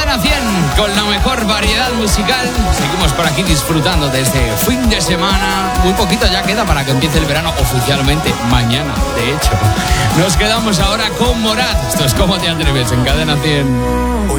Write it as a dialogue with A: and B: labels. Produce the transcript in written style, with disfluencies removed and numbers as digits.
A: Cadena 100 con la mejor variedad musical. Seguimos por aquí disfrutando de este fin de semana. Muy poquito ya queda para que empiece el verano oficialmente, mañana, de hecho. Nos quedamos ahora con Morat. Esto es Cómo te atreves en Cadena 100.